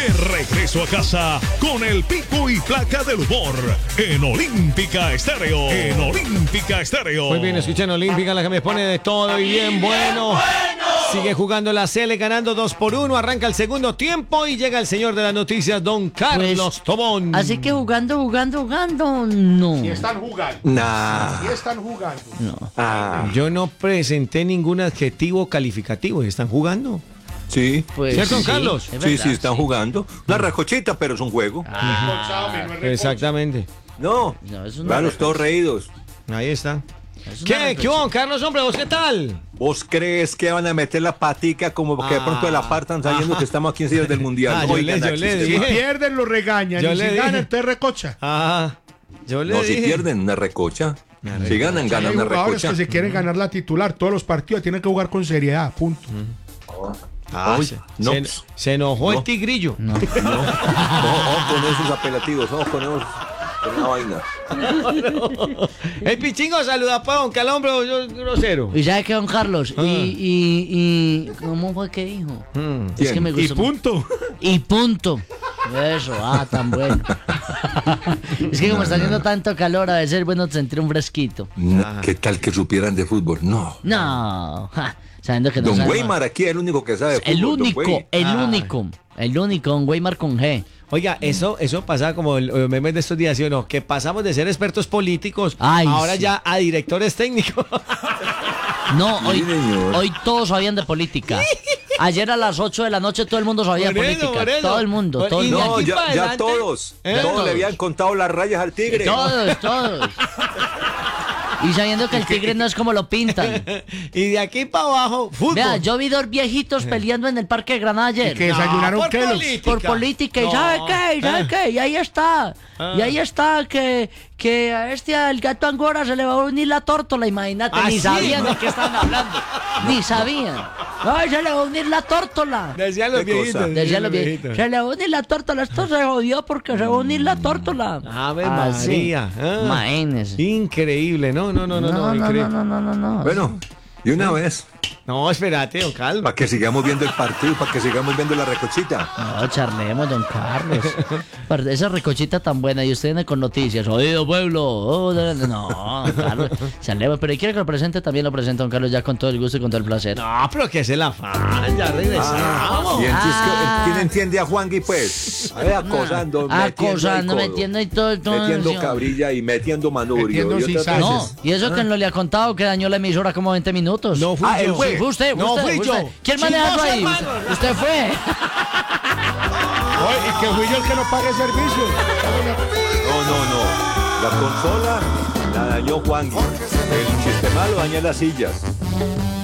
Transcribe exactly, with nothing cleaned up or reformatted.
De regreso a casa con el pico y placa del humor en Olímpica Estéreo. En Olímpica Estéreo. Muy bien, escuchan Olímpica, la que me pone de todo y bien bueno. Sigue jugando la Cele, ganando dos por uno. Arranca el segundo tiempo y llega el señor de las noticias, don Carlos Pues, Tobón. Así que jugando, jugando, jugando, no. Si están jugando. Nah. Si están jugando. No. Ah, Yo no presenté ningún adjetivo calificativo. ¿Están jugando? sí. Pues, ¿Cierto, don sí, Carlos? es Sí, verdad, sí, están jugando. Una recochita, pero es un juego. Recochado, mi, no es recocha. Exactamente. No, No, es una veanlos recocha. todos reídos. Ahí está. Es una ¿Qué? recocha. ¿Qué hubo, don Carlos, hombre? ¿Vos qué tal? ¿Vos crees que van a meter la patica como que de pronto de la partan sabiendo que estamos aquí en Sillas del Mundial? Ah, yo Oigan, le- yo aquí le se Si dije. va. pierden, lo regañan. Yo y le si dije. ganan, entonces recocha. Ah, yo le No, dije. si pierden, una recocha. Si ganan, ganan Hay una jugadores recocha. que se quieren ganar la titular. Todos los partidos tienen que jugar con seriedad. Punto. Ah, Uy, se, no, se- pues, se enojó no. el tigrillo. No. No, ojo con esos apelativos, ojo con esos. Con una vaina. El pichingo saluda pues, don Carlos, hombre, yo grosero. ¿Y sabe qué, don Carlos? Ah. Y, y, y... ¿Cómo fue que dijo? Mm. Es que me Y gustó. punto. Y punto. Eso, ah, tan bueno. Es que como está haciendo tanto calor, a veces es bueno sentir un fresquito. No, ¿qué tal que supieran de fútbol? No. No, ja, sabiendo que no Don sabe Weimar aquí es el único que sabe de fútbol. El don único, Wey. el Ah. único, el único, don Weimar con G. Oiga, eso, eso pasaba como el, el meme de estos días, ¿sí o no? Que pasamos de ser expertos políticos Ay, ahora sí. ya a directores técnicos. No, hoy, señor. hoy todos sabían de política. Ayer a las ocho de la noche todo el mundo sabía de Por eso, política. por eso. Todo el mundo, Por- todo el y de mundo. No, aquí ya, para ya adelante, todos. ¿eh? Todos Todos. le habían contado las rayas al tigre. Todos, todos. Y sabiendo que el tigre no es como lo pintan. Y de aquí para abajo, fútbol. Vea, yo vi dos viejitos peleando en el Parque de Granada ayer. Que desayunaron por Kellogg's. política. Por política. ¿Y No. sabe qué? ¿Y sabe Ah. qué? Y ahí está. Ah. Y ahí está que, que a este, al gato Angora se le va a unir la tórtola. Imagínate, ¿Ah, ni sí? sabían de qué estaban hablando. Ni sabían. Ay, se le va a unir la tórtola. Decían los ¿Qué cosa? viejitos. Decía lo bien. Se le va a unir la tórtola. Esto se jodió porque se va a unir la tórtola. Ave Ah, sí. María. Ah. Imagínese. Increíble. No, no, no, no, no. No, no, increíble. no, no, no, no. Bueno, y una vez, No, espérate, don Calma. para que sigamos viendo el partido, para que sigamos viendo la recochita. No, charlemos, don Carlos. Par- Esa recochita tan buena y usted viene con noticias. Oído, pueblo. Oh, no, no, don Carlos. Charlemos, pero ¿y quiere que lo presente? También lo presenta don Carlos ya con todo el gusto y con todo el placer. No, pero que es el afán. Ya regresamos. Y entonces, Ah. ¿quién entiende a Juangui, pues? A ver, acosando, Acosando, metiendo, el metiendo y todo. todo metiendo sí. cabrilla y metiendo manurio. Metiendo y otras cizañas. No, veces. y eso que no le ha contado que dañó la emisora como veinte minutos. No fui Ah, yo. él fue. Sí, fue usted, fue No usted, fui fue yo. usted. ¿Quién manejando Chismoso, ahí? hermano. Usted, usted fue. Oye, es que fui yo el que no pague servicio. No, no, no. La consola la dañó Juangui. El sistema lo daña las sillas.